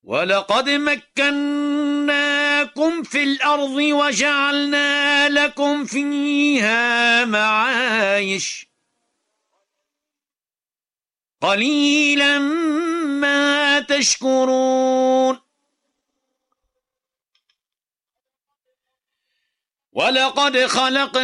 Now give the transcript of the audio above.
ولقد مكناكم في الأرض وجعلنا لكم فيها معايش قليلا ما تشكرون ولقد خلقنا